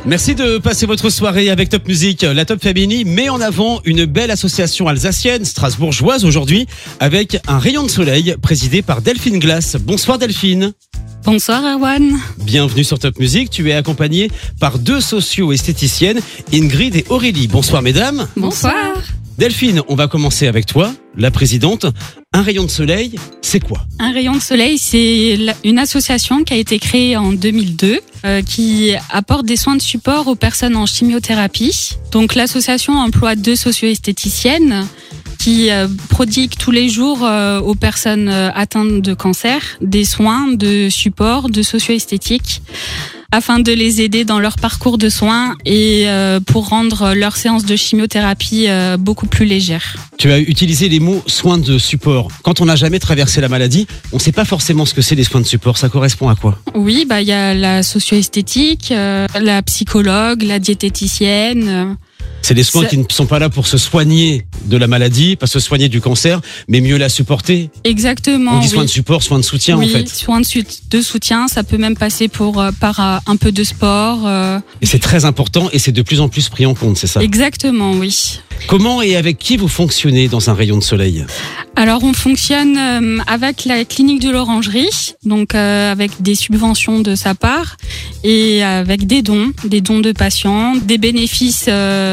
Merci de passer votre soirée avec Top Music. La Top Family met en avant une belle association alsacienne, strasbourgeoise aujourd'hui, avec un rayon de soleil présidé par Delphine Glass. Bonsoir Delphine. Bonsoir Erwan. Bienvenue sur Top Music. Tu es accompagnée par deux socio-esthéticiennes, Ingrid et Aurélie. Bonsoir mesdames. Bonsoir. Delphine, on va commencer avec toi, la présidente. Un rayon de soleil, c'est quoi ? Un rayon de soleil, c'est une association qui a été créée en 2002 qui apporte des soins de support aux personnes en chimiothérapie. Donc l'association emploie deux socio-esthéticiennes qui prodiguent tous les jours aux personnes atteintes de cancer des soins de support, de socio-esthétique, afin de les aider dans leur parcours de soins et pour rendre leur séance de chimiothérapie beaucoup plus légère. Tu as utilisé les mots soins de support. Quand on n'a jamais traversé la maladie, on ne sait pas forcément ce que c'est les soins de support. Ça correspond à quoi ? Oui, y a la socio-esthétique, la psychologue, la diététicienne. C'est des soins qui ne sont pas là pour se soigner de la maladie, pas se soigner du cancer, mais mieux la supporter. Exactement. On dit soins de support, soins de soutien en fait. Soins de soutien, ça peut même passer par un peu de sport. Et c'est très important et c'est de plus en plus pris en compte, c'est ça ? Exactement, oui. Comment et avec qui vous fonctionnez dans un rayon de soleil ? Alors on fonctionne avec la clinique de l'Orangerie, donc avec des subventions de sa part et avec des dons de patients, des bénéfices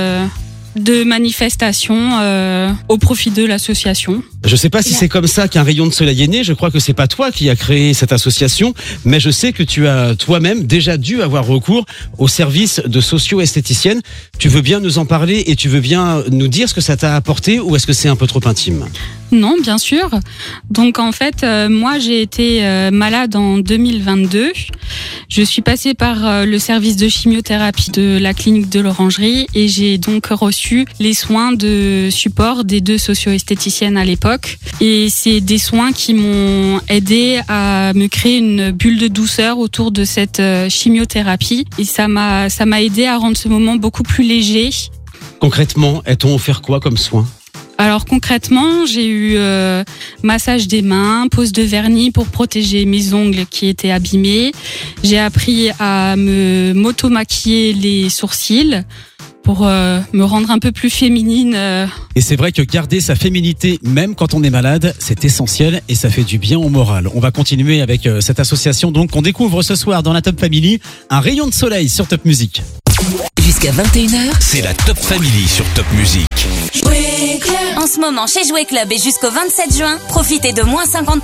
de manifestations au profit de l'association. Je ne sais pas si c'est comme ça qu'un rayon de soleil est né. Je crois que c'est pas toi qui as créé cette association, mais je sais que tu as toi-même déjà dû avoir recours au service de socio-esthéticienne. Tu veux bien nous en parler et tu veux bien nous dire ce que ça t'a apporté ou est-ce que c'est un peu trop intime ? Non, bien sûr. Donc en fait, moi j'ai été malade en 2022. Je suis passée par le service de chimiothérapie de la clinique de l'Orangerie et j'ai donc reçu les soins de support des deux socio-esthéticiennes à l'époque. Et c'est des soins qui m'ont aidé à me créer une bulle de douceur autour de cette chimiothérapie. Et ça m'a aidé à rendre ce moment beaucoup plus léger. Concrètement, elles t'ont offert quoi comme soins ? Alors concrètement, j'ai eu massage des mains, pose de vernis pour protéger mes ongles qui étaient abîmés. J'ai appris à m'auto-maquiller les sourcils pour me rendre un peu plus féminine. Et c'est vrai que garder sa féminité, même quand on est malade, c'est essentiel et ça fait du bien au moral. On va continuer avec cette association donc qu'on découvre ce soir dans la Top Family, un rayon de soleil sur Top Music. Jusqu'à 21h, c'est la Top Family sur Top Music. En ce moment, chez Jouet Club et jusqu'au 27 juin, profitez de moins 50%